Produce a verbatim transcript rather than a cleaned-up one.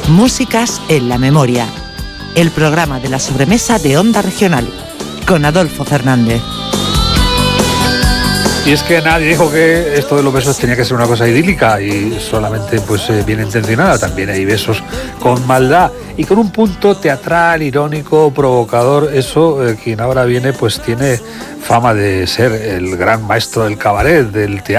Músicas en la memoria. El programa de la sobremesa de Onda Regional, con Adolfo Fernández. Y es que nadie dijo que esto de los besos tenía que ser una cosa idílica y solamente pues eh, bien intencionada. También hay besos con maldad y con un punto teatral, irónico, provocador. Eso, eh, quien ahora viene, pues tiene fama de ser el gran maestro del cabaret, del teatro.